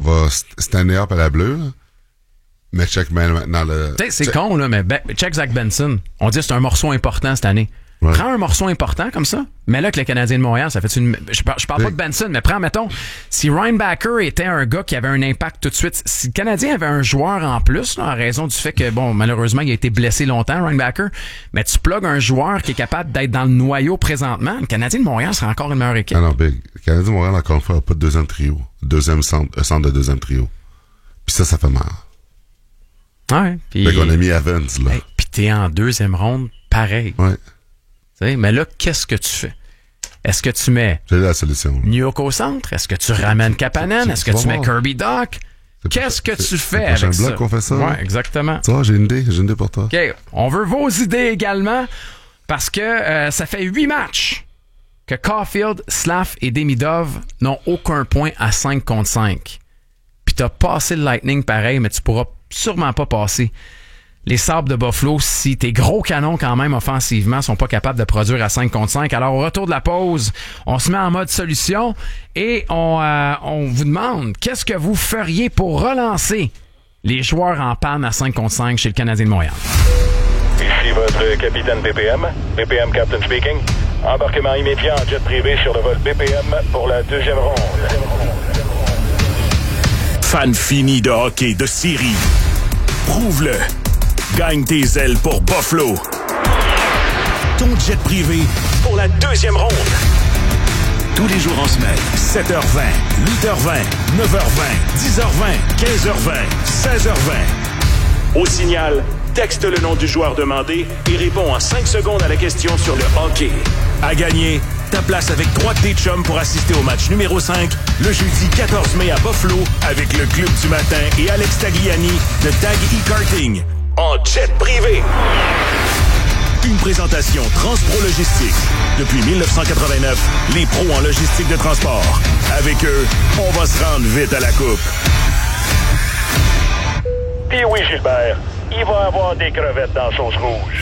va stand up à la bleue, là. Mais check maintenant le... Tu sais, c'est con, là, mais check Zach Benson. On dit que c'est un morceau important cette année. Ouais. Prends un morceau important comme ça, mais là, que le Canadien de Montréal, ça fait une... Je parle pas de Benson, mais prends, mettons, si Ryan Backer était un gars qui avait un impact tout de suite, si le Canadien avait un joueur en plus, là, en raison du fait que, bon, malheureusement, il a été blessé longtemps, Ryan Backer, mais tu plugues un joueur qui est capable d'être dans le noyau présentement, le Canadien de Montréal serait encore une meilleure équipe. Ah non, Big. Le Canadien de Montréal, encore une fois, n'a pas de deuxième trio. Centre de deuxième trio. Puis ça fait mal. Ouais. Puis... Fait qu'on a mis Evans, là. Hey, puis t'es en deuxième ronde, pareil. Ouais. T'sais, mais là, qu'est-ce que tu fais? Est-ce que tu mets j'ai la solution. Nyok au centre? Est-ce que tu ramènes Kapanen? Est-ce que tu mets Kirby Dach? Qu'est-ce que tu fais avec ça? C'est qu'on fait ça. Ouais, exactement. Ça, j'ai une idée pour toi. OK. On veut vos idées également parce que ça fait 8 matchs que Caulfield, Slav et Demidov n'ont aucun point à 5 contre 5. Puis t'as passé le Lightning pareil, mais tu pourras sûrement pas passer les Sabres de Buffalo si tes gros canons quand même offensivement sont pas capables de produire à 5 contre 5. Alors au retour de la pause, on se met en mode solution et on vous demande qu'est-ce que vous feriez pour relancer les joueurs en panne à 5 contre 5 chez le Canadien de Montréal. Ici votre capitaine BPM. BPM Captain speaking. Embarquement immédiat en jet privé sur le vol BPM pour la deuxième ronde. Fan fini de hockey de série. Prouve-le. Gagne tes ailes pour Buffalo. Ton jet privé pour la deuxième ronde. Tous les jours en semaine, 7h20, 8h20, 9h20, 10h20, 15h20, 16h20. Au signal, texte le nom du joueur demandé et réponds en 5 secondes à la question sur le hockey. À gagner, ta place avec 3 de tes chums pour assister au match numéro 5 le jeudi 14 mai à Buffalo avec le Club du matin et Alex Tagliani de Tag E-Karting. En jet privé. Une présentation Transpro Logistique. Depuis 1989, les pros en logistique de transport. Avec eux, on va se rendre vite à la coupe. Puis oui, Gilbert, il va avoir des crevettes dans la sauce rouge.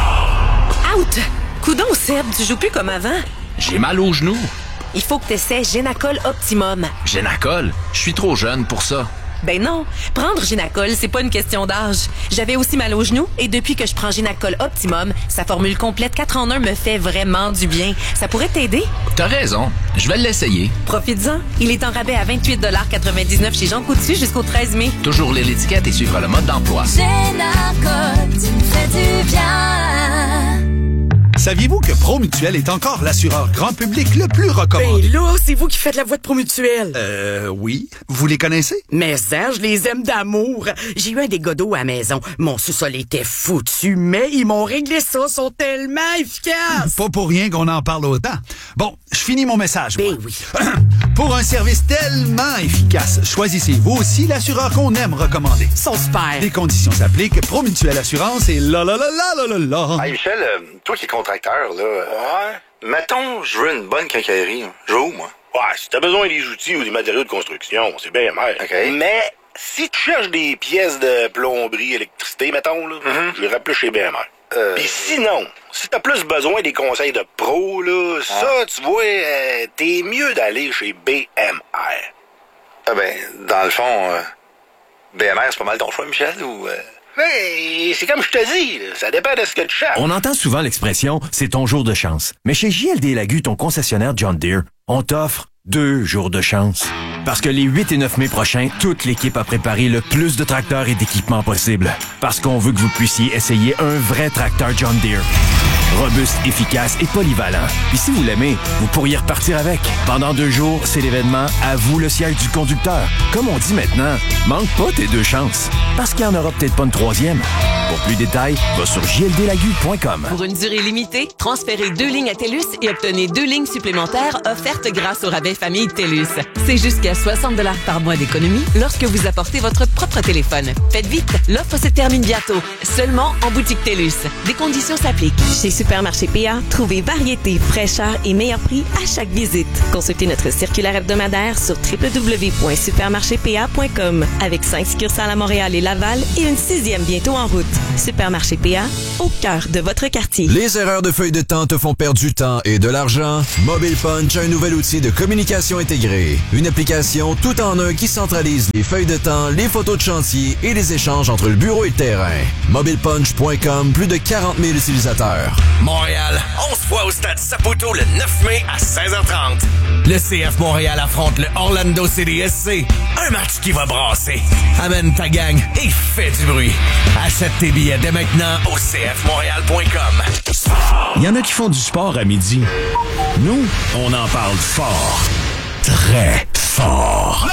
Out! Coudon, Seb, tu joues plus comme avant. J'ai mal aux genoux. Il faut que tu essaies Génacol Optimum. Génacol? Je suis trop jeune pour ça. Ben non, prendre Génacol, c'est pas une question d'âge. J'avais aussi mal aux genoux et depuis que je prends Génacol Optimum, sa formule complète 4 en 1 me fait vraiment du bien. Ça pourrait t'aider? T'as raison, je vais l'essayer. Profites-en. Il est en rabais à 28,99 chez Jean Coutu jusqu'au 13 mai. Toujours lire l'étiquette et suivre le mode d'emploi. Génacol, tu me fais du bien. Saviez-vous que Promutuel est encore l'assureur grand public le plus recommandé? Ben là, c'est vous qui faites la voix de Promutuel. Oui. Vous les connaissez? Mais ça, je les aime d'amour. J'ai eu un dégât d'eau à la maison. Mon sous-sol était foutu, mais ils m'ont réglé ça. Ils sont tellement efficaces. Pas pour rien qu'on en parle autant. Bon, je finis mon message. Ben moi. oui. Pour un service tellement efficace, choisissez vous aussi l'assureur qu'on aime recommander. Ils sont super. Des conditions s'appliquent. Promutuel Assurance et la la la la la la la. Hey Michel, toi qui es contracteur, là. Ouais. Mettons, je veux une bonne quincaillerie. Je veux où, moi? Ouais, si t'as besoin des outils ou des matériaux de construction, c'est bien mal. OK. Mais si tu cherches des pièces de plomberie, électricité, mettons, là, je irais plus chez BMR. Puis sinon, si t'as plus besoin des conseils de pro, là, ça, tu vois, t'es mieux d'aller chez BMR. Ah ben, dans le fond, BMR, c'est pas mal ton choix, Michel, ou... Hey, c'est comme je te dis, là, ça dépend de ce que tu cherches. On entend souvent l'expression « c'est ton jour de chance ». Mais chez JLD Lagu, ton concessionnaire John Deere, on t'offre 2 jours de chance. Parce que les 8 et 9 mai prochains, toute l'équipe a préparé le plus de tracteurs et d'équipements possible. Parce qu'on veut que vous puissiez essayer un vrai tracteur John Deere. Robuste, efficace et polyvalent. Puis si vous l'aimez, vous pourriez repartir avec. Pendant 2 jours, c'est l'événement « À vous le siège du conducteur ». Comme on dit maintenant, manque pas tes 2 chances. Parce qu'il n'y en aura peut-être pas une 3e. Pour plus de détails, va sur jldlagu.com. Pour une durée limitée, transférez 2 lignes à TELUS et obtenez 2 lignes supplémentaires offertes grâce au rabais famille TELUS. C'est jusqu'à 60 $ par mois d'économie lorsque vous apportez votre propre téléphone. Faites vite, l'offre se termine bientôt. Seulement en boutique TELUS. Des conditions s'appliquent. Chez Supermarché PA, trouvez variété, fraîcheur et meilleur prix à chaque visite. Consultez notre circulaire hebdomadaire sur www.supermarchépA.com avec 5 succursales à Montréal et Laval et une 6e bientôt en route. Supermarché PA, au cœur de votre quartier. Les erreurs de feuilles de temps te font perdre du temps et de l'argent? Mobile Punch a un nouvel outil de communication intégrée. Une application tout en un qui centralise les feuilles de temps, les photos de chantier et les échanges entre le bureau et le terrain. MobilePunch.com, plus de 40 000 utilisateurs. Montréal, on se voit au stade Saputo le 9 mai à 16h30. Le CF Montréal affronte le Orlando City SC. Un match qui va brasser. Amène ta gang et fais du bruit. Achète tes billets dès maintenant au cfmontréal.com. Il y en a qui font du sport à midi. Nous, on en parle fort. Très fort.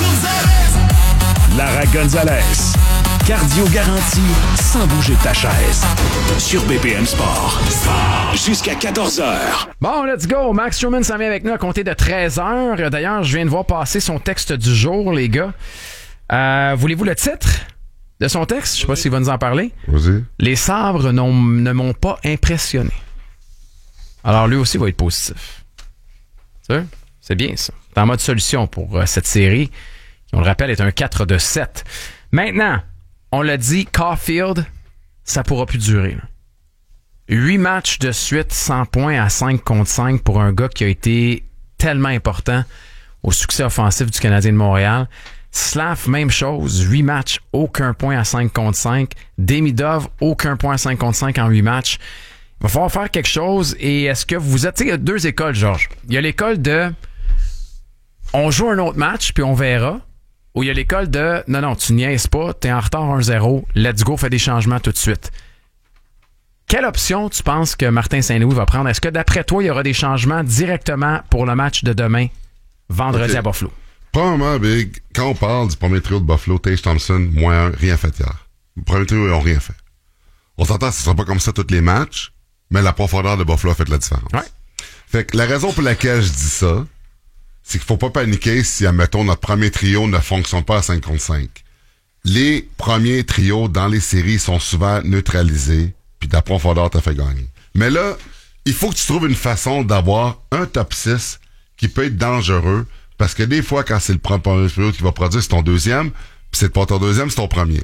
Lara Gonzalez. Cardio garanti sans bouger de ta chaise. Sur BPM Sport. Jusqu'à 14h. Bon, let's go. Max Truman s'en vient avec nous à compter de 13h. D'ailleurs, je viens de voir passer son texte du jour, les gars. Voulez-vous le titre de son texte? Je sais pas s'il va nous en parler. Vas-y. Les sabres ne m'ont pas impressionné. Alors, lui aussi va être positif. C'est bien, ça. C'est en mode solution pour cette série, qui, on le rappelle, est un 4 de 7. Maintenant, on l'a dit, Caulfield, ça pourra plus durer. 8 matchs de suite, 100 points à 5 contre 5 pour un gars qui a été tellement important au succès offensif du Canadien de Montréal. Slav, même chose, 8 matchs, aucun point à 5 contre 5. Demidov, aucun point à 5 contre 5 en 8 matchs. Il va falloir faire quelque chose. Et est-ce que vous êtes... Tu sais, il y a deux écoles, Georges. Il y a l'école de... On joue un autre match, puis on verra. Ou il y a l'école de non, tu niaises pas, t'es en retard 1-0, let's go, fais des changements tout de suite. Quelle option tu penses que Martin Saint-Louis va prendre? Est-ce que d'après toi, il y aura des changements directement pour le match de demain, vendredi à Buffalo? Premièrement, Big, quand on parle du premier trio de Buffalo, Tage Thompson, -1, rien fait hier. Le premier trio, ils n'ont rien fait. On s'entend, ce ne sera pas comme ça tous les matchs, mais la profondeur de Buffalo a fait la différence. Ouais. Fait que la raison pour laquelle je dis ça, c'est qu'il faut pas paniquer si, admettons, notre premier trio ne fonctionne pas à 5 contre 5. Les premiers trios dans les séries sont souvent neutralisés, puis ta profondeur t'a fait gagner. Mais là, il faut que tu trouves une façon d'avoir un top 6 qui peut être dangereux, parce que des fois, quand c'est le premier trio qui va produire, c'est ton deuxième, puis c'est pas ton deuxième, c'est ton premier.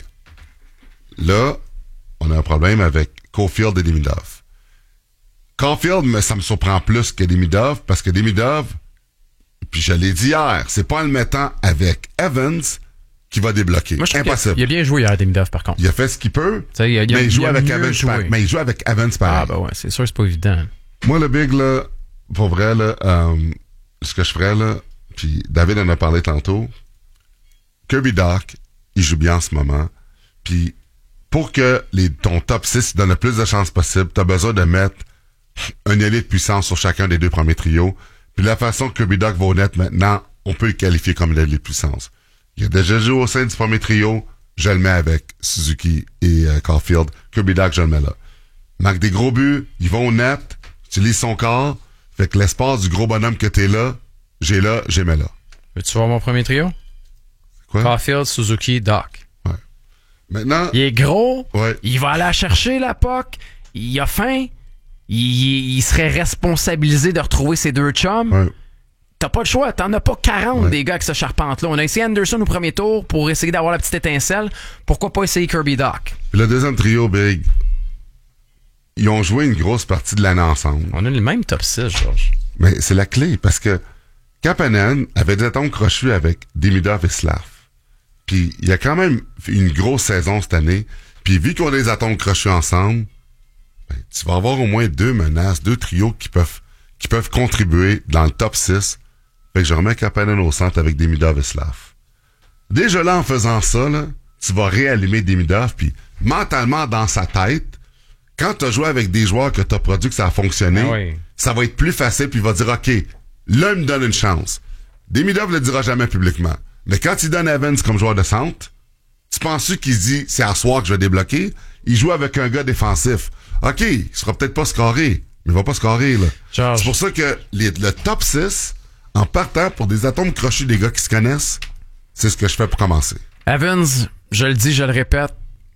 Là, on a un problème avec Caulfield et Demidov. Caulfield, ça me surprend plus que Demidov, parce que Demidov, puis je l'ai dit hier, c'est pas en le mettant avec Evans qui va débloquer. Moi, impossible. Il a bien joué hier, Demidov, par contre. Il a fait ce qu'il peut, mais il joue avec Evans pareil. Mais il joue avec Evans pareil. Ah, ben ouais, c'est sûr, c'est pas évident. Moi, le Big, là, pour vrai, là, ce que je ferais, là, puis David en a parlé tantôt, Kirby Dach, il joue bien en ce moment, puis pour que ton top 6 donne le plus de chances possible, t'as besoin de mettre un ailier de puissance sur chacun des deux premiers trios. Puis la façon que Kirby Dach va honnête maintenant, on peut le qualifier comme l'ailier de puissance. Il a déjà joué au sein du premier trio, je le mets avec Suzuki et Caulfield. Kirby Dach, je le mets là. Marque des gros buts, il va au net, utilise son corps, fait que l'espace du gros bonhomme que t'es là, j'ai mets là. Veux-tu voir mon premier trio? Quoi? Caulfield, Suzuki, Dach. Ouais. Maintenant... Il est gros, ouais. Il va aller la chercher, la puck, il a faim, il serait responsabilisé de retrouver ses deux chums. Ouais. T'as pas le choix, t'en as pas 40 des gars avec ce charpente-là. On a essayé Anderson au premier tour pour essayer d'avoir la petite étincelle. Pourquoi pas essayer Kirby Dach? Puis le deuxième trio, Big, ils ont joué une grosse partie de l'année ensemble. On a le même top 6, Georges. Mais c'est la clé, parce que Kapanen avait des atomes crochus avec Demidov et Slav. Puis il y a quand même une grosse saison cette année. Puis vu qu'on a des atomes crochus ensemble, ben, tu vas avoir au moins deux menaces, deux trios qui peuvent contribuer dans le top 6. Fait que je remets Kapanen au centre avec Demidov et Slav. Déjà là, en faisant ça, là, tu vas réallumer Demidov, puis mentalement dans sa tête, quand tu as joué avec des joueurs que tu as produit, que ça a fonctionné, ça va être plus facile, puis il va dire, OK, là, il me donne une chance. Demidov le dira jamais publiquement. Mais quand il donne Evans comme joueur de centre, tu penses qu'il dit, c'est à soir que je vais débloquer? Il joue avec un gars défensif. OK, il sera peut-être pas scoré, mais il va pas scorer, là. George. C'est pour ça que le top 6, en partant pour des atomes crochus des gars qui se connaissent, c'est ce que je fais pour commencer. Evans, je le dis, je le répète,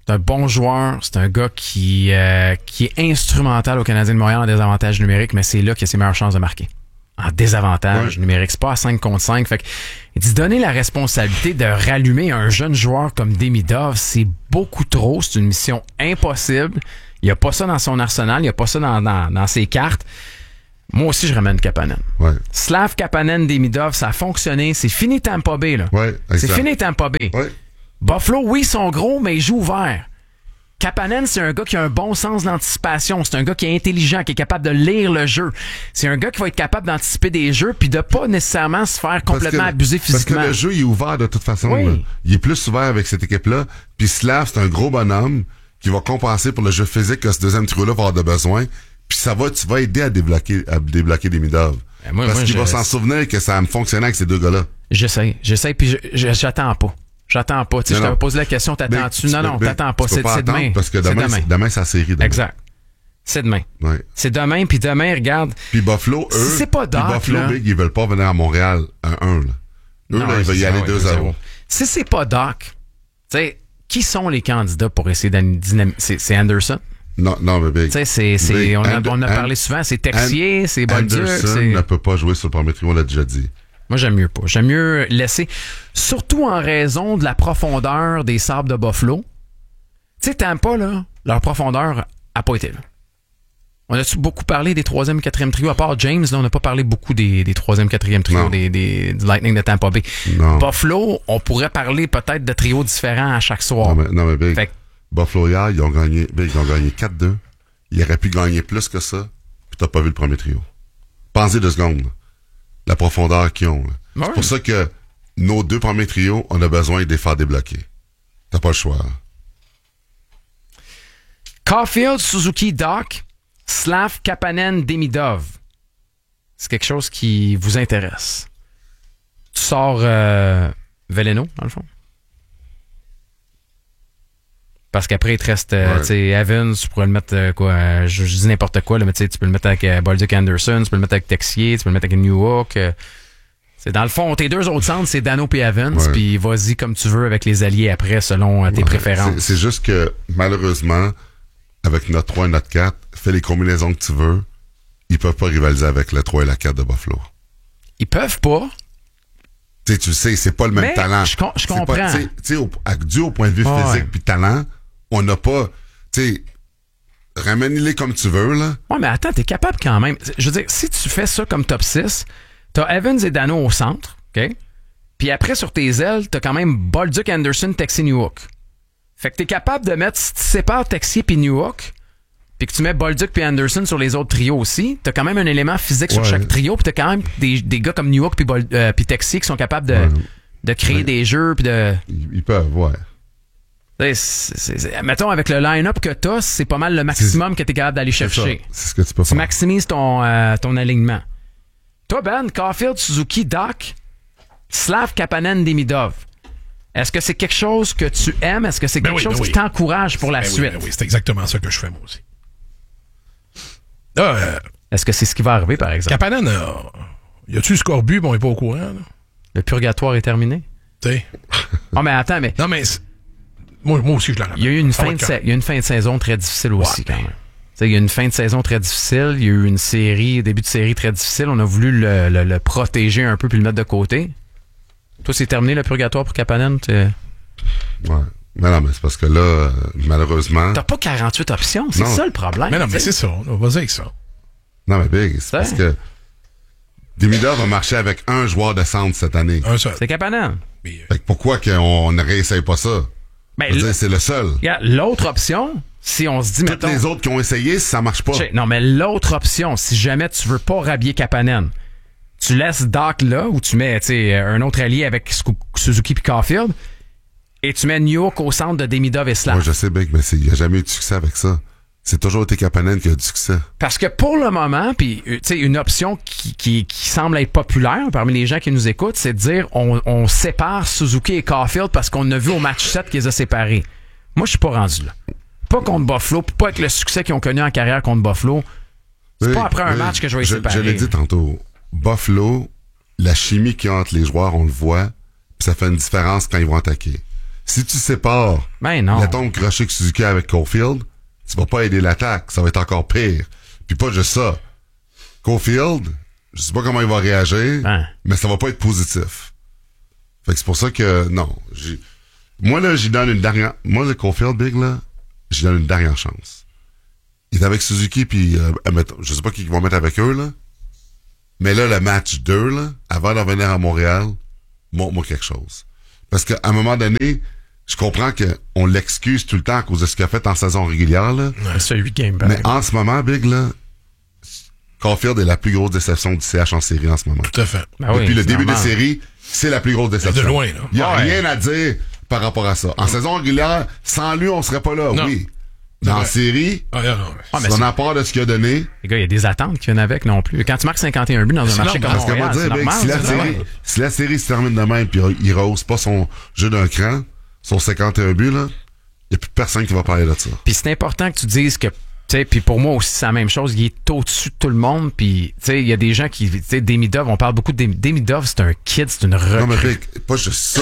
C'est un bon joueur. C'est un gars qui est instrumental au Canadien de Montréal en désavantage numérique, mais c'est là qu'il a ses meilleures chances de marquer. En désavantage numérique. C'est pas à 5 contre 5. Fait que, il dit donner la responsabilité de rallumer un jeune joueur comme Demidov, c'est beaucoup trop. C'est une mission impossible. Il n'y a pas ça dans son arsenal. Il n'y a pas ça dans ses cartes. Moi aussi, je ramène Kapanen. Ouais. Slav Kapanen, Demidov, ça a fonctionné. C'est fini Tampa Bay, là. Ouais, c'est fini Tampa Bay. Ouais. Buffalo, oui, ils sont gros, mais ils jouent ouvert. Kapanen, c'est un gars qui a un bon sens d'anticipation. C'est un gars qui est intelligent, qui est capable de lire le jeu. C'est un gars qui va être capable d'anticiper des jeux puis de pas nécessairement se faire complètement abuser physiquement. Parce que le jeu, il est ouvert de toute façon. Oui. Là. Il est plus ouvert avec cette équipe-là. Puis Slav, c'est un gros bonhomme qui va compenser pour le jeu physique que ce deuxième trio-là va avoir de besoin. Puis tu vas aider à débloquer Demidov. Parce qu'il va s'en souvenir que ça a fonctionné avec ces deux gars-là. J'essaie, puis j'attends pas. J'attends pas. Tu sais, je t'avais posé la question, t'attends-tu? Non, t'attends pas. C'est demain. Parce que demain, c'est la série. Demain. Exact. C'est demain. Ouais. C'est demain, puis demain, regarde. Puis Buffalo, eux. Si c'est pas Doc, Buffalo, là, Big, ils veulent pas venir à Montréal 1-1. Là. Eux, non, là, ils veulent y aller 2-0. Si c'est pas Doc, tu sais, qui sont les candidats pour essayer d'animer? C'est Anderson? Non, mais Big. Tu sais, on a parlé souvent, c'est Texier, c'est Bolduc. Anderson ne peut pas jouer sur le premier trio, on l'a déjà dit. Moi, j'aime mieux pas. J'aime mieux laisser, surtout en raison de la profondeur des Sabres de Buffalo. Tu sais, Tampa, là, leur profondeur a pas été là. On a-tu beaucoup parlé des 3e et 4e trios? À part James, là, on n'a pas parlé beaucoup des 3e, 4e trios du Lightning de Tampa Bay. Non. Buffalo, on pourrait parler peut-être de trios différents à chaque soir. Non, mais Big. Buffalo, hier, ils ont gagné 4-2. Ils auraient pu gagner plus que ça, puis t'as pas vu le premier trio. Pensez 2 secondes. La profondeur qu'ils ont. Ouais. C'est pour ça que nos 2 premiers trios, on a besoin de les faire débloquer. T'as pas le choix. Caulfield, Suzuki, Doc, Slav, Kapanen, Demidov. C'est quelque chose qui vous intéresse. Tu sors Veleno, dans le fond? Parce qu'après, il te reste Evans, tu pourrais le mettre je dis n'importe quoi, là, mais tu peux le mettre avec Bolduc Anderson, tu peux le mettre avec Texier, tu peux le mettre avec Newhook. C'est dans le fond, tes 2 autres centres, c'est Dano et Evans, puis vas-y comme tu veux avec les alliés après, selon tes préférences. C'est juste que, malheureusement, avec notre 3 et notre 4, fais les combinaisons que tu veux, ils peuvent pas rivaliser avec le 3 et la 4 de Buffalo. Ils peuvent pas. Tu sais, c'est pas le même talent. Je comprends. Dû au point de vue physique puis talent, on n'a pas, ramène-les comme tu veux, là. Ouais, mais attends, t'es capable quand même. Je veux dire, si tu fais ça comme top 6, t'as Evans et Dano au centre, OK? Puis après, sur tes ailes, t'as quand même Bolduc, Anderson, Texier, Newhook. Fait que t'es capable de mettre, si tu sépares Texier puis Newhook, puis que tu mets Bolduc puis Anderson sur les autres trios aussi, t'as quand même un élément physique sur chaque trio, puis t'as quand même des gars comme Newhook puis Texier qui sont capables de créer des jeux, puis de... Ils peuvent, mettons, avec le line-up que t'as, c'est pas mal le maximum que t'es capable d'aller chercher. C'est ce que tu peux faire. Tu maximises ton alignement. Toi, Ben, Caulfield, Suzuki, Doc, Slav, Kapanen, Demidov. Est-ce que c'est quelque chose que tu aimes? Est-ce que c'est quelque chose qui t'encourage pour la suite? Oui, c'est exactement ça que je fais, moi aussi. Est-ce que c'est ce qui va arriver, par exemple? Kapanen, y a-tu le scorbut, bon, on est pas au courant, là? Le purgatoire est terminé? Tu sais. Oh, mais attends, mais... Non, mais... Moi aussi, je la ramène. Il y a eu une fin de saison très difficile aussi, quand même. Il y a une fin de saison très difficile. Il y a eu une début de série très difficile. On a voulu le protéger un peu puis le mettre de côté. Toi, c'est terminé le purgatoire pour Kapanen? Ouais. Mais non, mais c'est parce que là, malheureusement... T'as pas 48 options. C'est ça le problème. Mais non, mais c'est ça. On va dire avec ça. Non, mais Big, c'est parce que Demidov va marcher avec un joueur de centre cette année. Un seul. C'est Kapanen. Fait que pourquoi qu'on ne réessaye pas ça? Ben, c'est le seul. L'autre option, si on se dit, Toutes les autres qui ont essayé, ça marche pas. Non, mais l'autre option, si jamais tu veux pas rhabiller Kapanen, tu laisses Doc là, ou tu mets un autre allié avec Suzuki et Caulfield, et tu mets Newhook au centre de Demidov et Slav. Moi, je sais, Big, mais il n'y a jamais eu de succès avec ça. C'est toujours été Kapanen qui a du succès. Parce que pour le moment, puis une option qui semble être populaire parmi les gens qui nous écoutent, c'est de dire on sépare Suzuki et Caulfield parce qu'on a vu au match 7 qu'ils les a séparés. Moi, je suis pas rendu là. Pas contre Buffalo, puis pas avec le succès qu'ils ont connu en carrière contre Buffalo. C'est pas après un match que je vais les séparer. Je l'ai dit tantôt. Buffalo, la chimie qu'il y a entre les joueurs, on le voit, puis ça fait une différence quand ils vont attaquer. Si tu sépares l'atome croché Suzuki avec Caulfield, tu vas pas aider l'attaque. Ça va être encore pire. Puis pas juste ça. Caulfield, je sais pas comment il va réagir, mais ça va pas être positif. Fait que c'est pour ça que, non. Moi, là, j'y donne une dernière... Moi, le Caulfield, Big, là, j'y donne une dernière chance. Il est avec Suzuki, puis je sais pas qui ils vont mettre avec eux, là. Mais là, le match 2, là, avant de revenir à Montréal, montre-moi quelque chose. Parce qu'à un moment donné, je comprends qu'on l'excuse tout le temps à cause de ce qu'il a fait en saison régulière, là. Ouais, c'est 8 games back. Mais en ce moment, Big, là, Caulfield est la plus grosse déception du CH en série en ce moment. Tout à fait. Depuis le début des séries, c'est la plus grosse déception. De loin, là. Il n'y a rien à dire par rapport à ça. En saison régulière, sans lui, on serait pas là, oui. Mais en série, son apport de ce qu'il a donné... Les gars, il y a des attentes qui viennent avec non plus. Quand tu marques 51 buts dans un marché comme Montréal, c'est normal. Si la série se termine de même puis il rehausse pas son jeu d'un cran, son 51 buts, là, il n'y a plus personne qui va parler de ça. Puis c'est important que tu dises que puis pour moi aussi, c'est la même chose. Il est au-dessus de tout le monde. Puis, il y a des gens qui... Tu sais, Demidov, on parle beaucoup de Demidov, c'est un kid, c'est une recrue. Non, mais Rick, pas juste ça.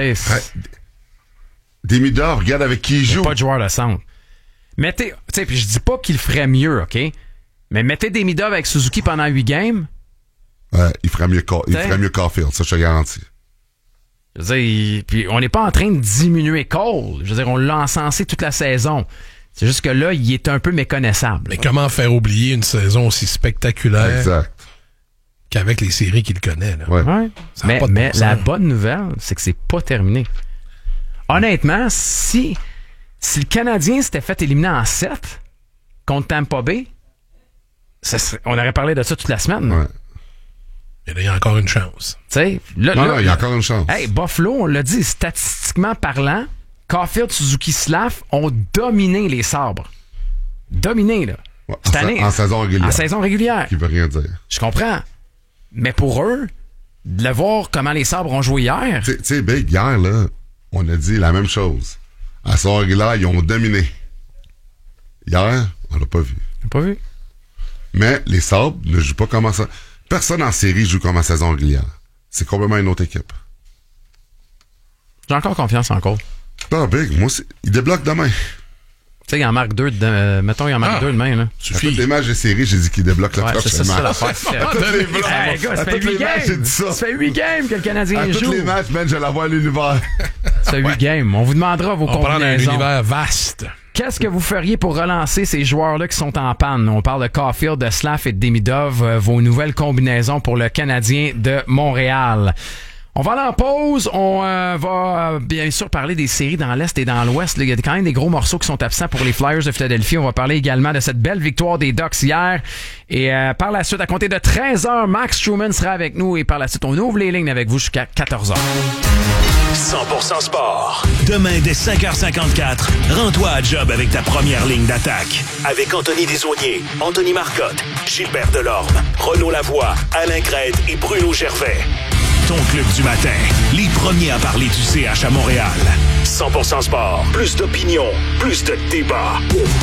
Demidov, regarde avec qui il joue. Pas de joueur de centre. Mettez... Tu sais, puis je dis pas qu'il ferait mieux, OK? Mais mettez Demidov avec Suzuki pendant 8 games. Ouais, il ferait mieux Caulfield, ça, je te garantis. Je veux dire, puis on n'est pas en train de diminuer Cole. Je veux dire, on l'a encensé toute la saison. C'est juste que là, il est un peu méconnaissable. Mais comment faire oublier une saison aussi spectaculaire qu'avec les séries qu'il connaît? Là. Ouais. Mais la bonne nouvelle, c'est que c'est pas terminé. Honnêtement, si le Canadien s'était fait éliminer en 7 contre Tampa Bay, on aurait parlé de ça toute la semaine. Ouais. Et là, il y a encore une chance. Non, il y a encore une chance. Hey, Buffalo, on l'a dit, statistiquement parlant, Caulfield, Suzuki, Slav ont dominé les Sabres. Dominé, là. Ouais, cette année. En saison régulière. En saison régulière. Qui veut rien dire. Je comprends. Mais pour eux, de le voir comment les Sabres ont joué hier. Tu sais, Big, hier, là, on a dit la même chose. En saison régulière, ils ont dominé. Hier, on l'a pas vu. On l'a pas vu. Mais les Sabres ne jouent pas comme ça. Personne en série joue comme en saison régulière. C'est complètement une autre équipe. J'ai encore confiance en Cole. Non, Big, moi aussi. Il débloque demain. Tu sais, il en marque 2 mettons, il en marque 2 demain, là. À toutes les matchs de série, j'ai dit qu'il débloque le prochain c'est match. Ça fait 8 games. Ça fait 8 games que le Canadien joue. À tous les matchs, man, je la vois à l'univers. Ça fait 8 games. On vous demandera vos combinaisons. On parle d'un univers vaste. Qu'est-ce que vous feriez pour relancer ces joueurs-là qui sont en panne? On parle de Caulfield, de Slav et de Demidov. Vos nouvelles combinaisons pour le Canadien de Montréal. On va aller en pause. On va bien sûr parler des séries dans l'Est et dans l'Ouest. Il y a quand même des gros morceaux qui sont absents pour les Flyers de Philadelphie. On va parler également de cette belle victoire des Ducks hier. Et par la suite, à compter de 13h, Max Truman sera avec nous. Et par la suite, on ouvre les lignes avec vous jusqu'à 14h. 100% sport. Demain, dès 5h54, rends-toi à job avec ta première ligne d'attaque. Avec Anthony Desaulniers, Anthony Marcotte, Gilbert Delorme, Renaud Lavoie, Alain Crête et Bruno Gervais. Ton club du matin, les premiers à parler du CH à Montréal. 100% sport, plus d'opinion, plus de débat.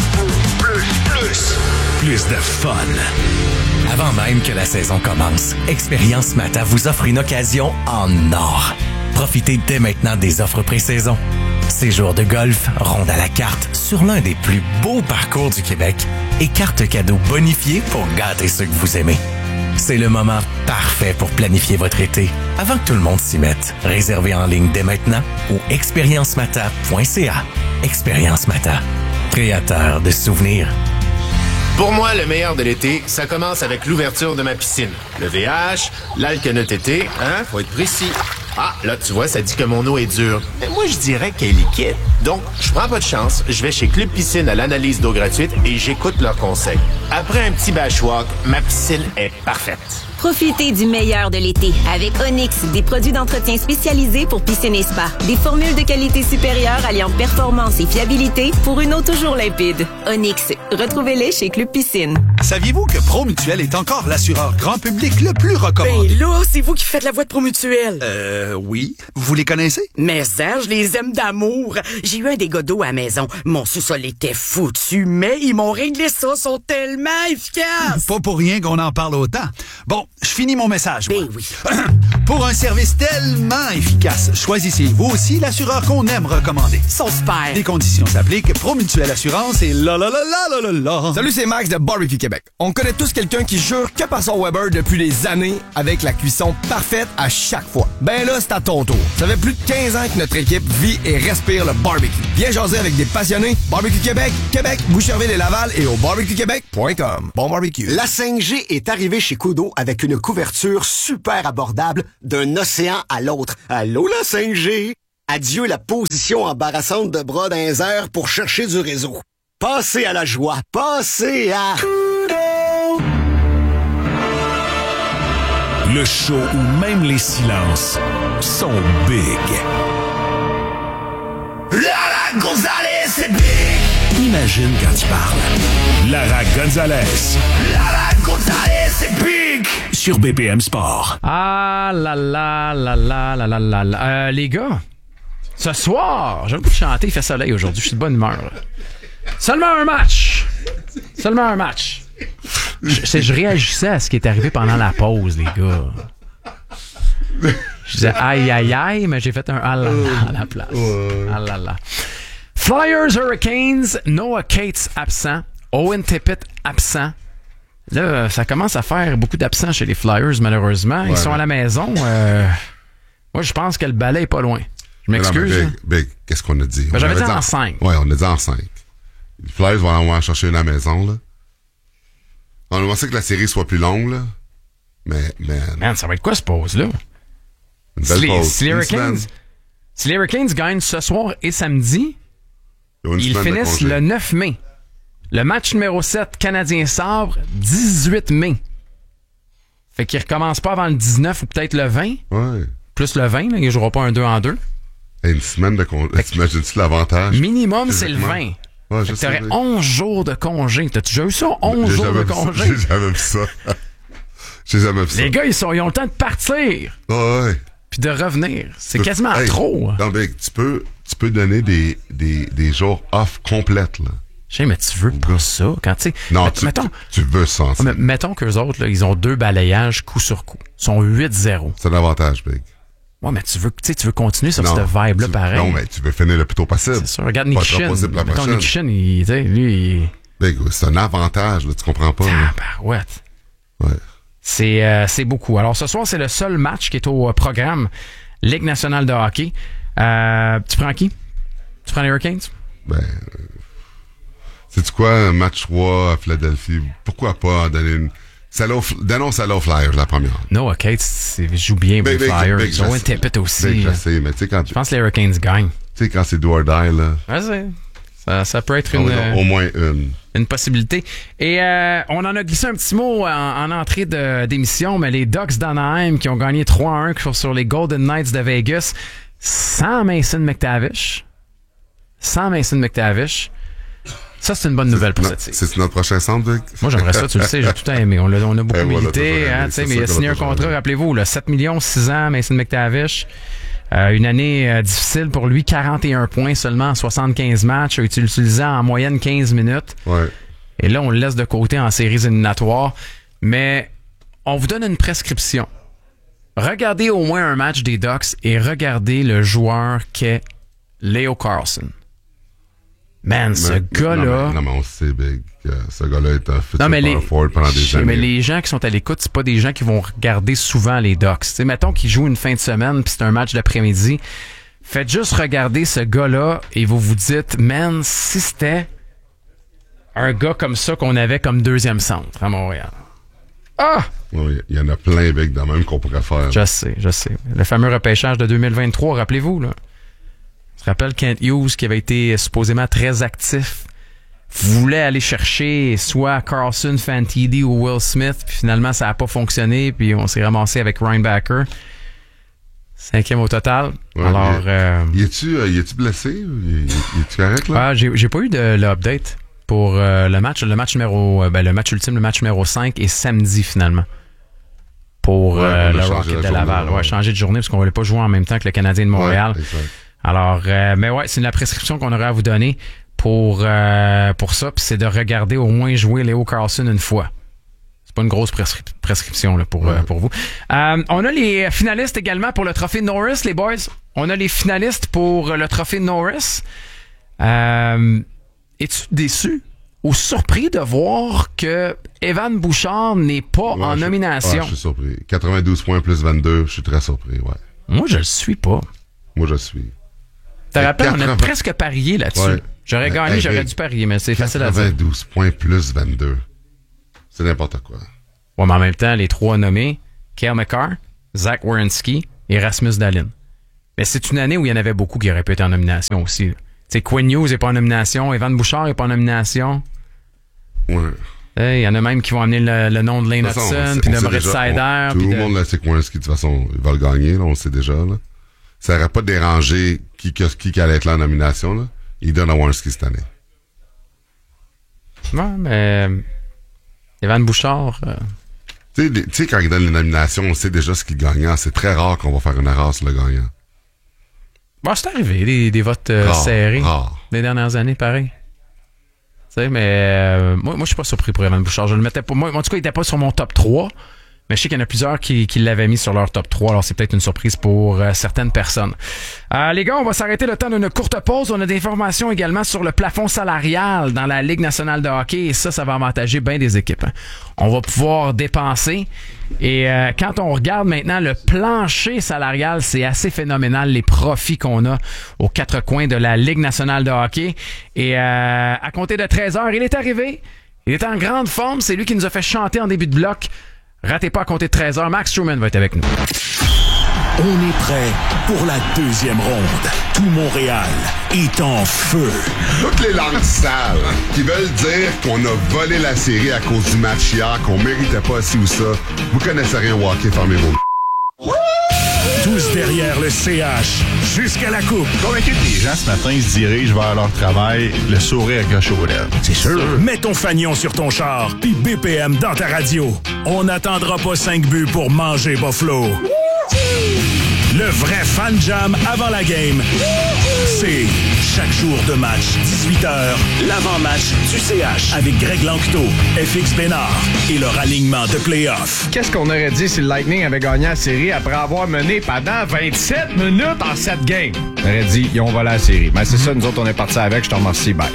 Plus de fun. Avant même que la saison commence, Expérience Mata vous offre une occasion en or. Profitez dès maintenant des offres pré-saison. Séjour de golf, ronde à la carte sur l'un des plus beaux parcours du Québec et carte cadeau bonifiée pour gâter ceux que vous aimez. C'est le moment parfait pour planifier votre été avant que tout le monde s'y mette. Réservez en ligne dès maintenant au expériencemata.ca. Expérience Mata, créateur de souvenirs. Pour moi, le meilleur de l'été, ça commence avec l'ouverture de ma piscine. Le VH, l'Alkenote été, faut être précis. Ah, là, tu vois, ça dit que mon eau est dure. Mais moi, je dirais qu'elle est liquide. Donc, je prends pas de chance, je vais chez Club Piscine à l'analyse d'eau gratuite et j'écoute leurs conseils. Après un petit bashwalk, ma piscine est parfaite. Profitez du meilleur de l'été avec Onyx, des produits d'entretien spécialisés pour piscine et spa. Des formules de qualité supérieure alliant performance et fiabilité pour une eau toujours limpide. Onyx, retrouvez-les chez Club Piscine. Saviez-vous que Promutuel est encore l'assureur grand public le plus recommandé? Ben là, c'est vous qui faites la voix de Promutuel. Oui. Vous les connaissez? Mais ça, je les aime d'amour. J'ai eu un dégât d'eau à la maison. Mon sous-sol était foutu, mais ils m'ont réglé ça, sont tellement efficaces. Pas pour rien qu'on en parle autant. Bon, je finis mon message. Ben oui. Pour un service tellement efficace, choisissez vous aussi l'assureur qu'on aime recommander. Ils sont super. Des conditions s'appliquent. Promutuelle Assurance et la. Salut, c'est Max de Barbecue Québec. On connaît tous quelqu'un qui jure que par son Weber depuis des années avec la cuisson parfaite à chaque fois. Ben là, c'est à ton tour. Ça fait plus de 15 ans que notre équipe vit et respire le barbecue. Viens jaser avec des passionnés. Barbecue Québec, Boucherville et Laval et au barbecuequebec.com. Bon barbecue. La 5G est arrivée chez Kudo avec une couverture super abordable d'un océan à l'autre. Allô, la 5G? Adieu la position embarrassante de bras dans les airs pour chercher du réseau. Passez à la joie. Passez à... Kudo! Le show où même les silences sont big. Lara Gonzalez, c'est big! Imagine quand il parle. Lara Gonzalez. Lara Gonzalez, c'est big! Sur BPM Sport. Ah là là là là là là là là. Les gars, ce soir, j'ai le goût de chanter, il fait soleil aujourd'hui, je suis de bonne humeur. Là. Seulement un match. Je réagissais à ce qui est arrivé pendant la pause, les gars. Je disais aïe aïe aïe, mais j'ai fait un ah là là à la place. Ah là là. Flyers Hurricanes, Noah Cates absent, Owen Tippett absent. Là, ça commence à faire beaucoup d'absents chez les Flyers, malheureusement. Ils sont à la maison. Moi, je pense que le balai est pas loin. Je m'excuse. Big, qu'est-ce qu'on a dit? J'avais dit en 5. Ouais, on a dit en 5. Les Flyers vont aller chercher une à la maison, là. On aimerait que la série soit plus longue, là. Mais, man, ça va être quoi, cette pause-là? Une belle pause. Si les Hurricanes gagnent ce soir et samedi, ils finissent le 9 mai. Le match numéro 7, Canadien-Sabre, 18 mai. Fait qu'ils recommencent pas avant le 19 ou peut-être le 20. Ouais. Plus le 20, là, ils ne joueront pas un 2-en-2. Et une semaine de congé. T'imagines-tu l'avantage? Minimum, c'est le 20. Ouais, tu aurais 11 jours de congé. T'as-tu déjà eu ça? 11 jours de congé? J'ai jamais vu ça. Les gars, ils ont le temps de partir. Ouais. Puis de revenir. C'est quasiment trop. Non, mais tu peux donner des jours off complètes, là. Je sais, mais tu veux pas ça. Quand, non, tu veux ça. Mettons qu'eux autres, là, ils ont 2 balayages coup sur coup. Ils sont 8-0. C'est l'avantage, Big. Ouais, mais tu veux continuer sur cette vibe-là, pareil. Non, mais tu veux finir le plus tôt possible. C'est sûr. Regarde Nikishin. Mettons Nikishin, lui... Big, c'est un avantage, là, tu comprends pas. Ouais. C'est beaucoup. Alors, ce soir, c'est le seul match qui est au programme Ligue nationale de hockey. Tu prends qui? Tu prends les Hurricanes? Sais-tu quoi, un match 3 à Philadelphie? Pourquoi pas donner une... Donnons celle aux Flyers, la première. Noah Cates joue bien pour les Flyers. Ils ont un Tippett aussi. Je sais, mais tu sais, quand... Je pense que les Hurricanes gagnent. Tu sais, quand c'est do or die, là... Ça peut être au moins une possibilité. Et on en a glissé un petit mot en entrée d'émission, mais les Ducks d'Anaheim qui ont gagné 3-1 sur les Golden Knights de Vegas sans Mason McTavish. Ça, c'est une bonne nouvelle pour cette série. C'est notre prochain centre, Vic? Moi, j'aimerais ça, tu le sais, j'ai tout aimé. On a beaucoup milité, mais il a signé un contrat, rappelez-vous, là, 7 millions, 6 ans, Mason McTavish. Une année difficile pour lui, 41 points seulement en 75 matchs, utilisant en moyenne 15 minutes. Ouais. Et là, on le laisse de côté en séries éliminatoires. Mais on vous donne une prescription. Regardez au moins un match des Ducks et regardez le joueur qu'est Leo Carlsson. Man, ce gars-là... Non, mais on sait, Big, que ce gars-là est un futur power forward pendant des années. Mais les gens qui sont à l'écoute, c'est pas des gens qui vont regarder souvent les Ducks. T'sais, mettons qu'ils jouent une fin de semaine puis c'est un match d'après-midi. Faites juste regarder ce gars-là et vous vous dites, man, si c'était un gars comme ça qu'on avait comme deuxième centre à Montréal. Ah! Oui, il y en a plein, Big, de même qu'on pourrait faire. Je sais. Le fameux repêchage de 2023, rappelez-vous, là. Je me rappelle Kent Hughes, qui avait été supposément très actif, voulait aller chercher soit Carlson, Fantilli ou Will Smith, puis finalement, ça n'a pas fonctionné, puis on s'est ramassé avec Ryan Backer. 5e au total. Ouais, alors, y es-tu blessé? Y es-tu correct, là? J'ai pas eu de l'update pour le match. Le match ultime, le match numéro 5 est samedi, finalement. Pour le Rocket de Laval. Ouais, changer de journée, parce qu'on ne voulait pas jouer en même temps que le Canadien de Montréal. Ouais, exact. Alors, mais ouais, c'est la prescription qu'on aurait à vous donner pour ça, puis c'est de regarder au moins jouer Leo Carlsson une fois. C'est pas une grosse prescription là, pour vous. On a les finalistes également pour le trophée Norris, les boys. On a les finalistes pour le trophée Norris. Es-tu déçu ou surpris de voir que Evan Bouchard n'est pas en nomination? Je suis surpris. 92 points plus 22, je suis très surpris, ouais. Moi, je le suis pas. Moi, je le suis. T'as rappelé, on a presque parié là-dessus. Ouais. J'aurais gagné, j'aurais dû parier, mais c'est facile à dire. 92 points plus 22. C'est n'importe quoi. Ouais, mais en même temps, les trois nommés, Cale Makar, Zach Werenski et Rasmus Dahlin. Mais c'est une année où il y en avait beaucoup qui auraient pu être en nomination aussi. Tu sais, Quinn Hughes n'est pas en nomination, Evan Bouchard n'est pas en nomination. Ouais. Il y en a même qui vont amener le nom de Lane Hudson puis de Moritz Seider. Tout le monde le sait que Werenski, de toute façon, il va le gagner, là, on le sait déjà. Là. Ça n'aurait pas dérangé qui allait être là en nomination. Là. Il donne à Werenski cette année. Ouais, mais Evan Bouchard... Tu sais, quand il donne les nominations, on sait déjà ce qu'il gagne. C'est très rare qu'on va faire une erreur sur le gagnant. Bon, c'est arrivé, des votes serrés. Les dernières années, pareil. Tu sais, mais moi, je suis pas surpris pour Evan Bouchard. Je le mettais pas. Moi, en tout cas, il était pas sur mon top 3. Mais je sais qu'il y en a plusieurs qui l'avaient mis sur leur top 3. Alors, c'est peut-être une surprise pour certaines personnes. Les gars, on va s'arrêter le temps d'une courte pause. On a des informations également sur le plafond salarial dans la Ligue nationale de hockey. Et ça va avantager bien des équipes. Hein. On va pouvoir dépenser. Et quand on regarde maintenant le plancher salarial, c'est assez phénoménal, les profits qu'on a aux quatre coins de la Ligue nationale de hockey. Et à compter de 13h, il est arrivé. Il est en grande forme. C'est lui qui nous a fait chanter en début de bloc. Ratez pas à compter de 13h. Max Truman va être avec nous. On est prêt pour la deuxième ronde. Tout Montréal est en feu. Toutes les langues sales qui veulent dire qu'on a volé la série à cause du match hier, qu'on méritait pas ci ou ça. Vous connaissez rien au hockey, fermez vos... Tous derrière le CH, jusqu'à la coupe. Convaincu que les gens ce matin se dirigent vers leur travail, le sourire accroché aux lèvres. C'est sûr. Mets ton fanion sur ton char, puis BPM dans ta radio. On n'attendra pas 5 buts pour manger Buffalo. Le vrai fan jam avant la game, c'est chaque jour de match, 18h, l'avant-match du CH avec Greg Lanctot, FX Bénard et leur alignement de play-off. Qu'est-ce qu'on aurait dit si le Lightning avait gagné la série après avoir mené pendant 27 minutes en 7 games? On aurait dit, ils ont volé la série. Mais c'est ça, nous autres, on est partis avec. Je te remercie, bye.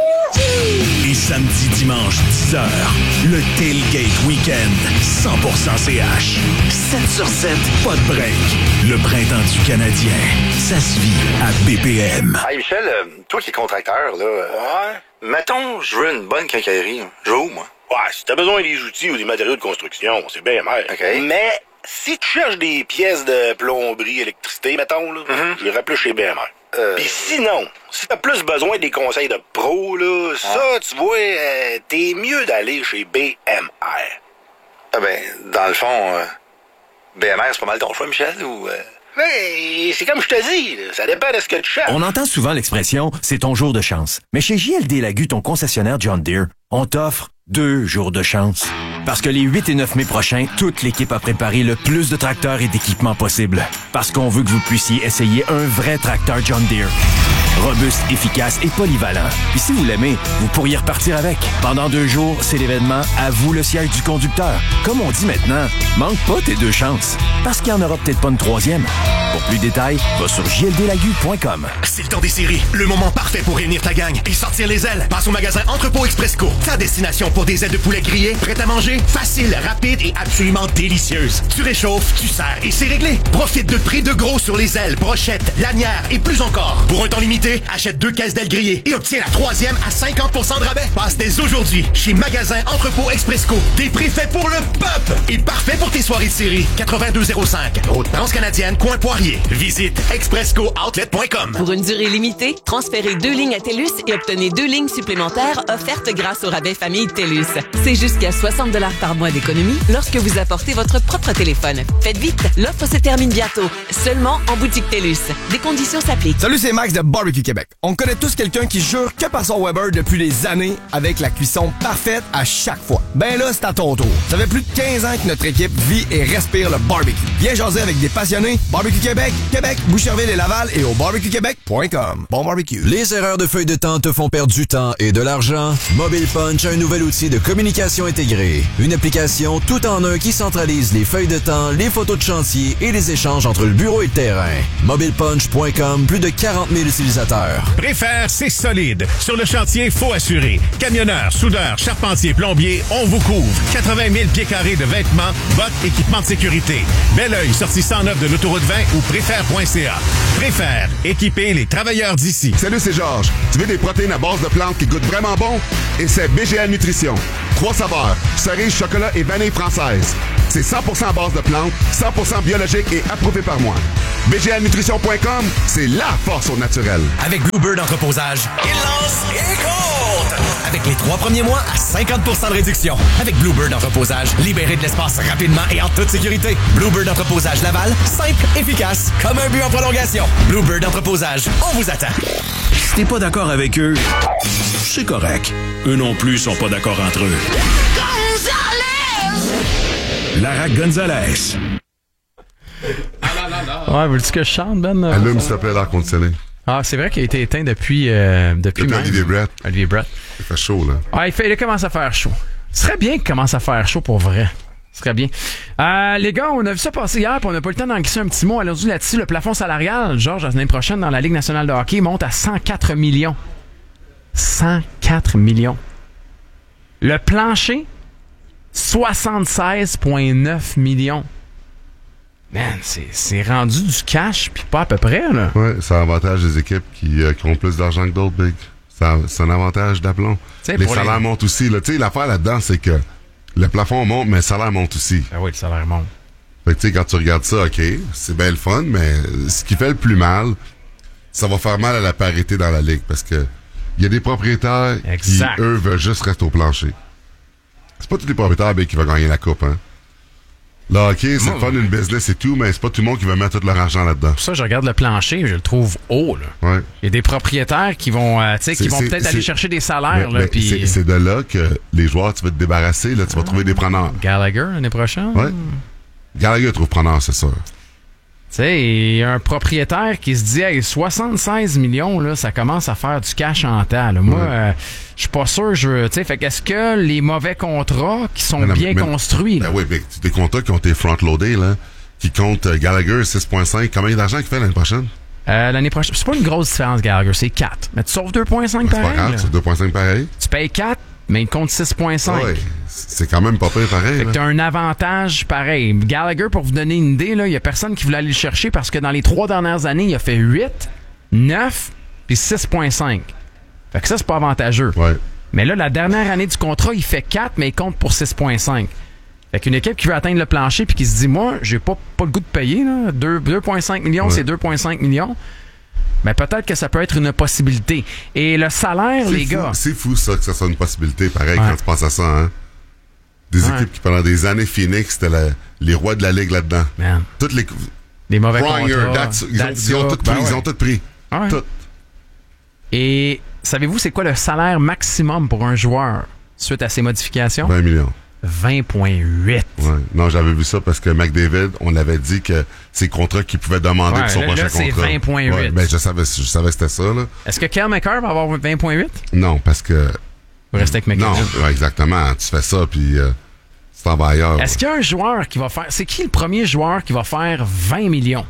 Et samedi, dimanche, 10h, le Tailgate Weekend, 100% CH. 7 sur 7, pas de break. Le printemps du Canadien, ça se vit à BPM. Hey Michel, toi qui es contracteur, là, mettons, je veux une bonne quincaillerie. Je veux où, moi? Ouais, si t'as besoin des outils ou des matériaux de construction, c'est bien mer. OK. Mais si tu cherches des pièces de plomberie, électricité, mettons, là, je les plus chez BMR. Pis sinon, si t'as plus besoin des conseils de pro, là, ça, tu vois, t'es mieux d'aller chez BMR. Ah ben, dans le fond, BMR, c'est pas mal ton choix, Michel, ou... Mais c'est comme je te dis, là, ça dépend de ce que tu cherches. On entend souvent l'expression « c'est ton jour de chance ». Mais chez JLD Lagu, ton concessionnaire John Deere, on t'offre 2 jours de chance. Parce que les 8 et 9 mai prochains, toute l'équipe a préparé le plus de tracteurs et d'équipements possible. Parce qu'on veut que vous puissiez essayer un vrai tracteur John Deere. Robuste, efficace et polyvalent. Puis si vous l'aimez, vous pourriez repartir avec. Pendant 2 jours, c'est l'événement « À vous le siège du conducteur ». Comme on dit maintenant, manque pas tes 2 chances. Parce qu'il n'y en aura peut-être pas une troisième. Pour plus de détails, va sur jldlagu.com. C'est le temps des séries. Le moment parfait pour réunir ta gang et sortir les ailes. Passe au magasin Entrepôt Expresco. Ta destination pour des ailes de poulet grillées, prêtes à manger, facile, rapide et absolument délicieuse. Tu réchauffes, tu sers et c'est réglé. Profite de prix de gros sur les ailes, brochettes, lanières et plus encore. Pour un temps limité, achète 2 caisses d'ailes grillées et obtiens la 3e à 50% de rabais. Passe dès aujourd'hui chez Magasin Entrepôt Expresco. Des prix faits pour le peuple et parfait pour tes soirées de série. 8205, route transcanadienne, coin Poirier. Visite exprescooutlet.com. Pour une durée limitée, transférez 2 lignes à TELUS et obtenez 2 lignes supplémentaires offertes grâce au rabais famille TELUS. C'est jusqu'à 60 $ par mois d'économie lorsque vous apportez votre propre téléphone. Faites vite, l'offre se termine bientôt. Seulement en boutique TELUS. Des conditions s'appliquent. Salut, c'est Max de Barbecue Barbecue Québec. On connaît tous quelqu'un qui jure que par son Weber depuis des années avec la cuisson parfaite à chaque fois. Ben là, c'est à ton tour. Ça fait plus de 15 ans que notre équipe vit et respire le barbecue. Viens jaser avec des passionnés. Barbecue Québec, Boucherville et Laval et au barbecuequebec.com. Bon barbecue. Les erreurs de feuille de temps te font perdre du temps et de l'argent? Mobile Punch a un nouvel outil de communication intégrée. Une application tout en un qui centralise les feuilles de temps, les photos de chantier et les échanges entre le bureau et le terrain. MobilePunch.com, plus de 40 000 utilisateurs. Préfère, c'est solide. Sur le chantier, faut assurer. Camionneurs, soudeurs, charpentiers, plombiers, on vous couvre. 80 000 pieds carrés de vêtements, bottes, équipements de sécurité. Bel-Oeil, sortie 109 de l'autoroute 20 ou préfère.ca. Préfère, équiper les travailleurs d'ici. Salut, c'est Georges. Tu veux des protéines à base de plantes qui goûtent vraiment bon? Et c'est BGA Nutrition. 3 saveurs, cerise, chocolat et vanille française. C'est 100% à base de plantes, 100% biologique et approuvé par moi. BGAnutrition.com, c'est la force au naturel. Avec Bluebird Entreposage, il lance et compte! Avec les 3 premiers mois à 50% de réduction. Avec Bluebird Entreposage, libérez de l'espace rapidement et en toute sécurité. Bluebird Entreposage Laval, simple, efficace, comme un but en prolongation. Bluebird Entreposage, on vous attend. Si t'es pas d'accord avec eux, c'est correct. Eux non plus sont pas d'accord entre eux. Lara Gonzalez. Ouais, veux-tu que je chante, Ben? Allume, s'il te plaît, l'air conditionné. Ah, c'est vrai qu'il a été éteint depuis Olivier Brett. Olivier Brett. Il fait chaud, là. Ah, il commence à faire chaud. Ce serait bien qu'il commence à faire chaud pour vrai. Ce serait bien. Les gars, on a vu ça passer hier, puis on n'a pas eu le temps d'en glisser un petit mot. Allons-y là-dessus. Le plafond salarial, Georges, l'année prochaine, dans la Ligue nationale de hockey, monte à 104 millions. 104 millions. Le plancher, 76,9 millions. Man, c'est rendu du cash, puis pas à peu près, là. Ouais, c'est un avantage des équipes qui ont plus d'argent que d'autres, Big. C'est un avantage d'aplomb. Les salaires montent aussi, là. Tu sais, l'affaire là-dedans, c'est que le plafond monte, mais le salaire monte aussi. Ah oui, le salaire monte. Fait que, tu sais, quand tu regardes ça, OK, c'est bien le fun, mais ce qui fait le plus mal, ça va faire mal à la parité dans la Ligue, parce que il y a des propriétaires qui, eux, veulent juste rester au plancher. C'est pas tous les propriétaires, Big, qui vont gagner la coupe, hein. Là, OK, c'est le fun d'une business et tout, mais c'est pas tout le monde qui va mettre tout leur argent là-dedans. Pour ça, je regarde le plancher, je le trouve haut, là. Ouais. Il y a des propriétaires qui vont, peut-être aller chercher des salaires, là. Puis c'est de là que les joueurs, tu vas te débarrasser, là, tu vas trouver des preneurs. Gallagher, l'année prochaine? Ouais. Gallagher trouve preneur, c'est sûr. Tu sais, il y a un propriétaire qui se dit, hey, 76 millions, là, ça commence à faire du cash en temps, là. Moi, je suis pas sûr, tu sais, fait qu'est-ce que les mauvais contrats qui sont bien construits, là? Ben oui, mais des contrats qui ont été front-loadés, là, qui comptent Gallagher 6,5, combien d'argent qu'il fait l'année prochaine? L'année prochaine, c'est pas une grosse différence, Gallagher, c'est 4. Mais tu sauves 2,5 pareil. C'est pas grave, c'est 2,5 pareil. Tu payes 4, mais il compte 6,5. Ouais, c'est quand même pas pire pareil. Fait que t'as un avantage pareil. Gallagher, pour vous donner une idée, il y a personne qui voulait aller le chercher parce que dans les 3 dernières années, il a fait 8, 9 puis 6,5. Fait que ça, c'est pas avantageux. Ouais. Mais là, la dernière année du contrat, il fait 4, mais il compte pour 6,5. Fait qu'une équipe qui veut atteindre le plancher puis qui se dit, moi, j'ai pas le goût de payer, là. 2,5 millions, c'est 2,5 millions. Mais peut-être que ça peut être une possibilité. Et le salaire, les gars... C'est fou, ça, que ça soit une possibilité, pareil, quand tu penses à ça, hein? Des équipes qui, pendant des années, Phoenix, c'était les rois de la Ligue là-dedans. Man. Toutes les mauvais Pronger, contrats. Ils ont tout pris, ils ont tout pris. Ouais. Tout. Et savez-vous, c'est quoi le salaire maximum pour un joueur suite à ces modifications? 20 millions. 20,8. Ouais. Non, j'avais vu ça parce que McDavid, on avait dit que c'est le contrat qu'il pouvait demander pour son prochain contrat. C'est 20,8. Ouais, ben, je savais que c'était ça, là. Est-ce que Cale Makar va avoir 20,8? Non, parce que... Vous restez avec McDavid. Non, ouais, exactement. Tu fais ça, puis tu t'en vas ailleurs. Est-ce qu'il y a un joueur qui va faire... C'est qui le premier joueur qui va faire 20 millions?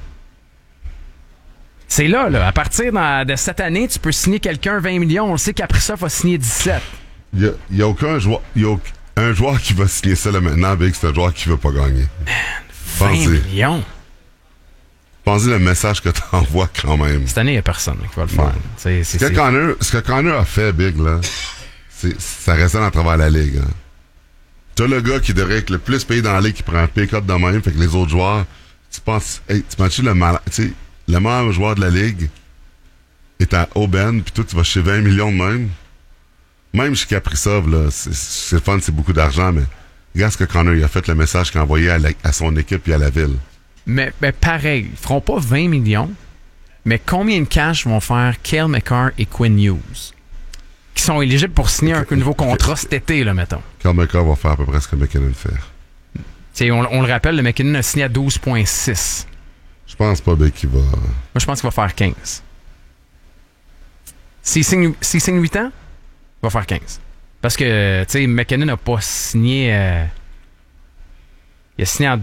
C'est là. À partir de cette année, tu peux signer quelqu'un 20 millions. On sait qu'après ça, il va signer 17. Il y a aucun joueur... Un joueur qui va signer ça là maintenant, Big, c'est un joueur qui ne veut pas gagner. Man, 20 millions. Pensez le message que tu envoies quand même. Cette année, il n'y a personne qui va le faire. Ce que Connor a fait, Big, là, ça restait à travers la Ligue. Hein. Tu as le gars qui devrait être le plus payé dans la Ligue qui prend un pay-cut de même, fait que les autres joueurs, tu penses le meilleur joueur de la Ligue est à Aubaine, puis toi, tu vas chez 20 millions de même. Même chez Kaprizov, là, c'est fun, c'est beaucoup d'argent, mais regarde ce que Connor il a fait, le message qu'il a envoyé à son équipe et à la ville. Mais pareil, ils feront pas 20 millions, mais combien de cash vont faire Cale Makar et Quinn Hughes? Qui sont éligibles pour signer un nouveau contrat cet été, là, mettons. Cale Makar va faire à peu près ce que McKinnon fait. T'sais, on le rappelle, le McKinnon a signé à 12,6. Je pense pas bien qu'il va... Moi, je pense qu'il va faire 15. S'il signe 8 ans, il va faire 15. Parce que, tu sais, McKinnon n'a pas signé... il a signé en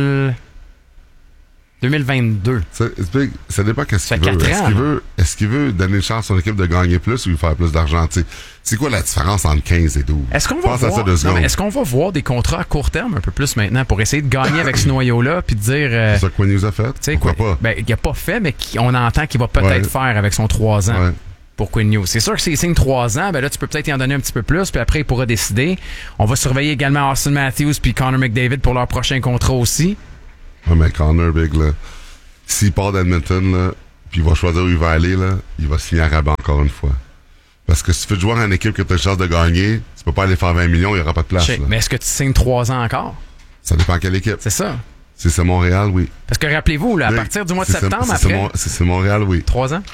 2022. Ça dépend qu'est-ce qu'il veut. Est-ce qu'il veut donner une chance à son équipe de gagner plus ou lui faire plus d'argent? T'sais, c'est quoi la différence entre 15 et 12? Est-ce qu'on va voir des contrats à court terme un peu plus maintenant pour essayer de gagner avec ce noyau-là puis de dire... c'est ça que Quinn Hughes a fait? Pourquoi pas? Ben, il n'a pas fait, mais on entend qu'il va peut-être faire avec son 3 ans. Ouais. Pour Quinn Hughes. C'est sûr que s'il signe 3 ans, ben là, tu peux peut-être y en donner un petit peu plus, puis après, il pourra décider. On va surveiller également Austin Matthews puis Connor McDavid pour leur prochain contrat aussi. Ouais, mais Connor, Big, là, s'il part d'Edmonton, là, puis il va choisir où il va aller, là, il va signer à rabat encore une fois. Parce que si tu veux jouer en équipe que tu as une chance de gagner, tu peux pas aller faire 20 millions, il n'y aura pas de place. Mais est-ce que tu signes 3 ans encore? Ça dépend de quelle équipe. C'est ça. Si c'est Montréal, oui. Parce que rappelez-vous, là, à partir du mois de septembre, c'est Montréal, oui. 3 ans?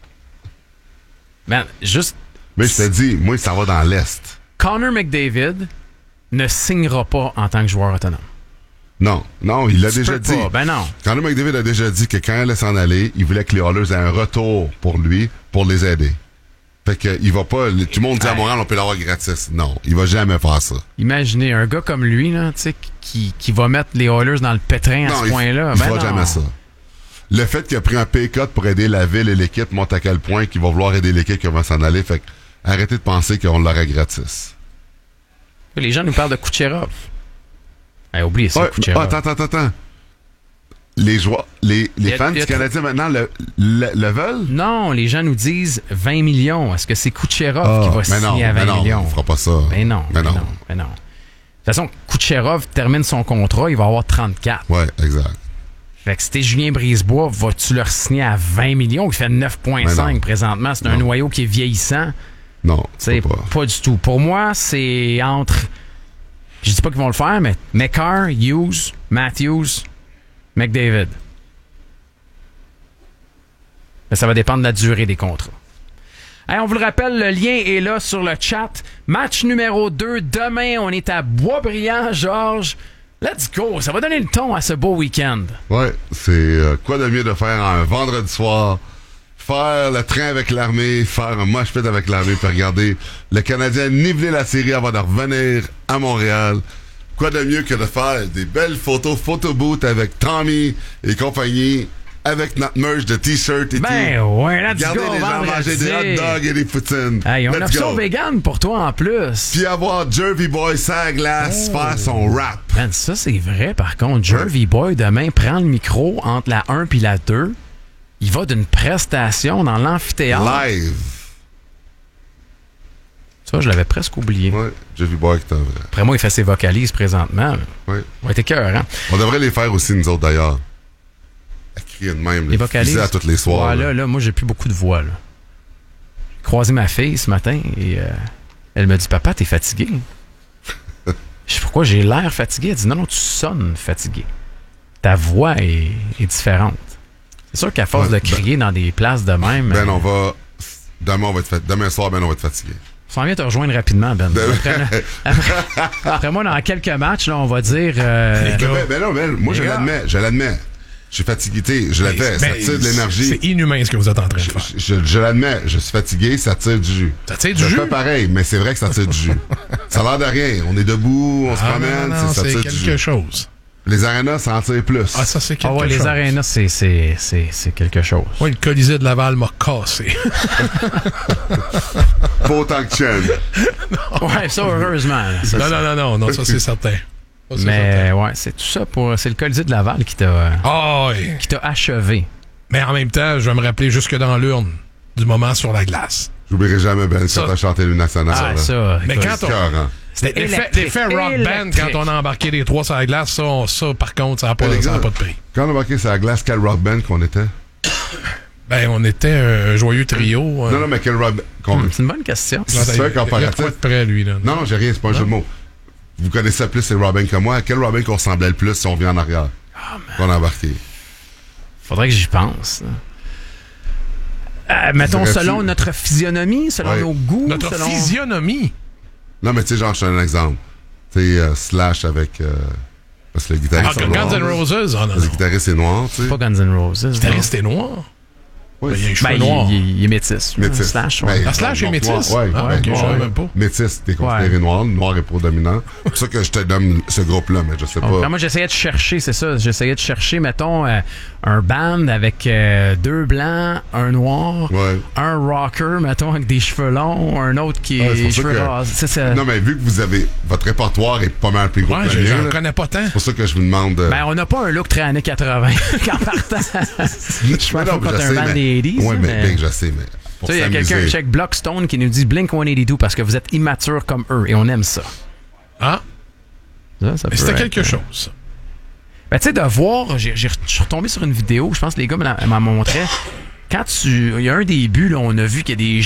Ben, juste... Mais je te dis, moi, ça va dans l'Est. Connor McDavid ne signera pas en tant que joueur autonome. Non, il l'a déjà dit. Ben non. Connor McDavid a déjà dit que quand il allait s'en aller, il voulait que les Oilers aient un retour pour lui, pour les aider. Fait que il va pas... Tout le monde dit à Montréal, on peut l'avoir gratis. Non, il va jamais faire ça. Imaginez un gars comme lui, là, tu sais, qui va mettre les Oilers dans le pétrin à ce point-là. Il fera jamais ça. Le fait qu'il a pris un pay cut pour aider la ville et l'équipe montre à quel point qu'il va vouloir aider l'équipe qui va s'en aller. Fait que arrêtez de penser qu'on l'aurait gratis. Les gens nous parlent de Kucherov. Oubliez ça, Kucherov. Attends. Les joueurs, les fans du Canadien maintenant le veulent? Non, les gens nous disent 20 millions. Est-ce que c'est Kucherov qui va signer à 20 millions? On fera pas ça. Ben non. De toute façon, Kucherov termine son contrat, il va avoir 34. Ouais, exact. Fait que si t'es Julien Brisebois, vas-tu leur signer à 20 millions? Il fait 9,5 présentement. C'est un noyau qui est vieillissant. Non, pas du tout. Pour moi, c'est entre... Je dis pas qu'ils vont le faire, mais Makar, Hughes, Matthews, McDavid. Mais ça va dépendre de la durée des contrats. Hey, on vous le rappelle, le lien est là sur le chat. Match numéro 2. Demain, on est à Boisbriand, Georges. Let's go! Ça va donner le ton à ce beau week-end. Ouais, c'est quoi de mieux de faire un vendredi soir, faire le train avec l'armée, faire un mosh pit avec l'armée, puis regarder le Canadien niveler la série avant de revenir à Montréal. Quoi de mieux que de faire des belles photos, photoboot avec Tommy et compagnie, avec notre merch de t-shirt et tout. Ouais, let's Garder go! Les gens manger des hot dogs et des poutines. Hey, on a une option vegan pour toi en plus. Puis avoir Jervy Boy sur glace faire son rap. Man, ça c'est vrai par contre. Jervy Boy demain prend le micro entre la 1 puis la 2. Il va d'une prestation dans l'amphithéâtre. Live. Ça, je l'avais presque oublié. Ouais, Jervy Boy est un vrai. Après moi, il fait ses vocalises présentement. Oui. On va être écœurant. On devrait les faire aussi, nous autres, d'ailleurs. À crier de même. Les vocalises. À toutes les soirs. Ouais, là, moi, j'ai plus beaucoup de voix. Là. J'ai croisé ma fille ce matin et elle me dit « Papa, t'es fatigué? » Je sais pourquoi j'ai l'air fatigué. Elle dit « Non, tu sonnes fatigué. Ta voix est différente. » C'est sûr qu'à force de crier dans des places de même... on va... Demain soir, on va être fatigué. Ça vient te rejoindre rapidement, Ben. Après moi, dans quelques matchs, là, on va dire... moi, je l'admets. Je suis fatigué, je l'avais, ça tire de l'énergie. C'est inhumain ce que vous êtes en train de faire. Je l'admets, je suis fatigué, ça tire du jus. Ça tire du jus? Je fais pareil, mais c'est vrai que ça tire du jus. Ça a l'air de rien. On est debout, on se promène, ça tire du jus. C'est quelque chose. Les arénas, ça en tire plus. Ah, ça, c'est quelque chose. Les arénas, c'est quelque chose. Oui, le Colisée de Laval m'a cassé. Pas autant que Chen. Ouais, ça, heureusement. Non, ça, c'est certain. Mais ouais, c'est tout ça c'est le Colisée de Laval qui t'a achevé. Mais en même temps, je vais me rappeler jusque dans l'urne du moment sur la glace. J'oublierai jamais Ben quand t'as chanté le national. Ah, ça. Mais quand c'était l'effet rock band quand on a embarqué les trois sur la glace, ça par contre, ça n'a pas de prix. Quand on a embarqué sur la glace, quel rock band qu'on était? Ben, on était un joyeux trio. Non, mais quel rock band? C'est une bonne question. C'est un comparatif. Il y a de près, lui. Là. Non, j'ai rien, c'est pas un jeu de mots. Vous connaissez plus les Robin que moi. À quel Robin qu'on ressemblait le plus si on vient en arrière? Qu'on a embarqué. Faudrait que j'y pense. Mettons, selon notre physionomie, selon nos goûts. Notre physionomie? Non, mais tu sais, genre, je te donne un exemple. Tu sais, Slash avec... parce que le guitariste est noir. Guns N' Roses? Oh, non, le guitariste est noir, tu sais. Pas Guns N' Roses. Le guitariste est noir? Oui, il a les cheveux noirs. Il est métis. Slash, ouais. Slash est métis? Oui, je savais même pas. Métis, t'es considéré noir. Le noir est prédominant. C'est pour ça que je te donne ce groupe-là, mais je sais pas. Moi, j'essayais de chercher, c'est ça. J'essayais de chercher, mettons, un band avec 2 blancs, un noir, un rocker, mettons, avec des cheveux longs, un autre qui est cheveux rasés. Non, mais vu que vous avez... Votre répertoire est pas mal plus gros que le mien. Je connais pas tant. C'est pour ça que je vous demande... Ben, on n'a pas un look très années 80 en partant. Je pense qu'on a un band des 80s. Oui, mais bien que je sais, mais... Tu sais, il y a quelqu'un, check Blockstone, qui nous dit Blink 182 parce que vous êtes immature comme eux et on aime ça. Ah. Ça mais c'était quelque chose. Ben, tu sais, de voir, je suis retombé sur une vidéo, je pense que les gars m'en montraient. Quand il y a un début, là, on a vu qu'il y a des